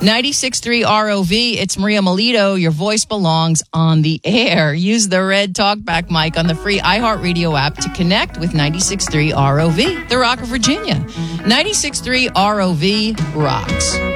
96.3 ROV, it's Maria Melito. Your voice belongs on the air. Use the red talkback mic on the free iHeartRadio app to connect with 96.3 ROV, the Rock of Virginia. 96.3 ROV rocks.